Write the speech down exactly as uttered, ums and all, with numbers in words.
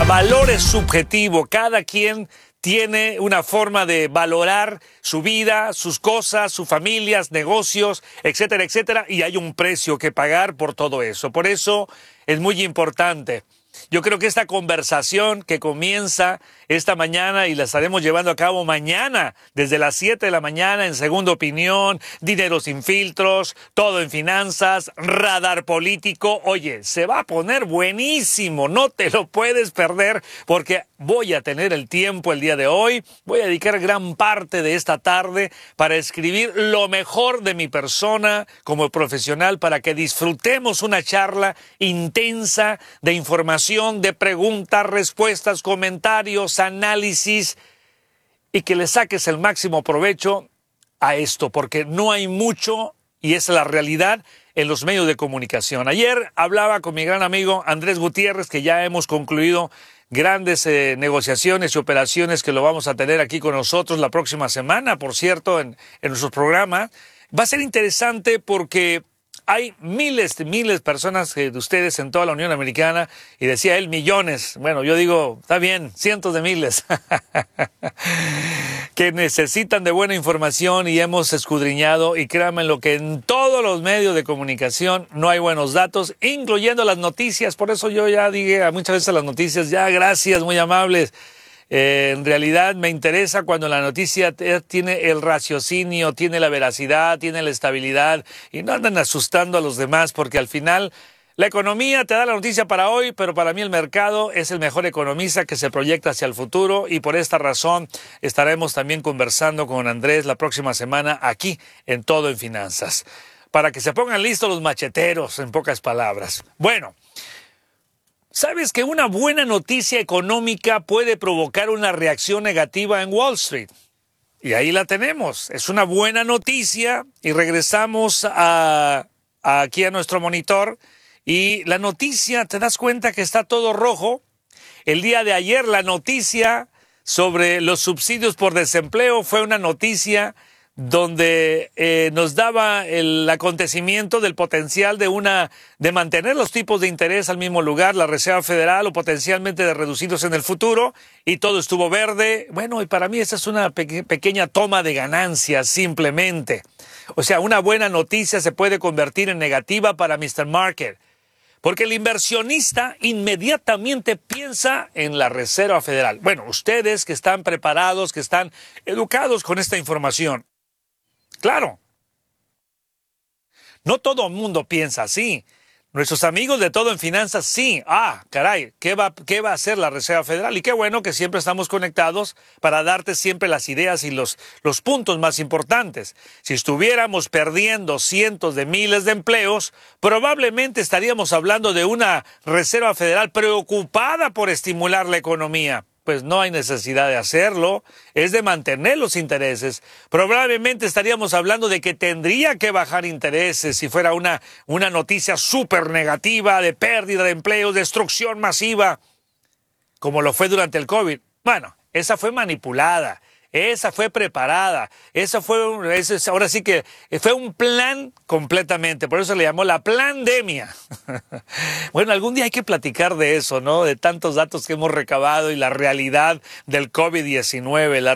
Valor es subjetivo, cada quien tiene una forma de valorar su vida, sus cosas, sus familias, negocios, etcétera, etcétera, y hay un precio que pagar por todo eso. Por eso es muy importante. Yo creo que esta conversación que comienza esta mañana y la estaremos llevando a cabo mañana desde las siete de la mañana en Segunda Opinión, Dinero sin Filtros, Todo en Finanzas, Radar Político. Oye, se va a poner buenísimo, no te lo puedes perder porque voy a tener el tiempo el día de hoy. Voy a dedicar gran parte de esta tarde para escribir lo mejor de mi persona como profesional para que disfrutemos una charla intensa de información, de preguntas, respuestas, comentarios, análisis y que le saques el máximo provecho a esto, porque no hay mucho, y es la realidad, en los medios de comunicación. Ayer hablaba con mi gran amigo Andrés Gutiérrez, que ya hemos concluido grandes eh, negociaciones y operaciones que lo vamos a tener aquí con nosotros la próxima semana, por cierto, en, en nuestro programa. Va a ser interesante porque hay miles de miles de personas de ustedes en toda la Unión Americana, y decía él millones, bueno, yo digo, está bien, cientos de miles, que necesitan de buena información y hemos escudriñado, y créanme lo que en todos los medios de comunicación no hay buenos datos, incluyendo las noticias. Por eso yo ya dije muchas veces a las noticias, ya gracias, muy amables. Eh, en realidad me interesa cuando la noticia tiene el raciocinio, tiene la veracidad, tiene la estabilidad y no andan asustando a los demás, porque al final la economía te da la noticia para hoy, pero para mí el mercado es el mejor economista que se proyecta hacia el futuro, y por esta razón estaremos también conversando con Andrés la próxima semana aquí en Todo en Finanzas, para que se pongan listos los macheteros, en pocas palabras. Bueno, ¿sabes que una buena noticia económica puede provocar una reacción negativa en Wall Street? Y ahí la tenemos. Es una buena noticia y regresamos a, a aquí a nuestro monitor y la noticia, te das cuenta que está todo rojo. El día de ayer la noticia sobre los subsidios por desempleo fue una noticia donde eh, nos daba el acontecimiento del potencial de una de mantener los tipos de interés al mismo lugar, la Reserva Federal, o potencialmente de reducirlos en el futuro, y todo estuvo verde. Bueno, y para mí esa es una pe- pequeña toma de ganancias simplemente. O sea, una buena noticia se puede convertir en negativa para mister Market, porque el inversionista inmediatamente piensa en la Reserva Federal. Bueno, ustedes que están preparados, que están educados con esta información, claro, no todo el mundo piensa así. Nuestros amigos de Todo en Finanzas sí. Ah, caray, ¿qué va, qué va a hacer la Reserva Federal? Y qué bueno que siempre estamos conectados para darte siempre las ideas y los, los puntos más importantes. Si estuviéramos perdiendo cientos de miles de empleos, probablemente estaríamos hablando de una Reserva Federal preocupada por estimular la economía. Pues no hay necesidad de hacerlo, es de mantener los intereses. Probablemente estaríamos hablando de que tendría que bajar intereses si fuera una, una noticia súper negativa de pérdida de empleos, destrucción masiva, como lo fue durante el COVID. Bueno, esa fue manipulada, esa fue preparada, esa fue, ese, ahora sí que fue un plan completamente, por eso le llamó la plandemia. Bueno, algún día hay que platicar de eso, ¿no? De tantos datos que hemos recabado y la realidad del COVID diecinueve, la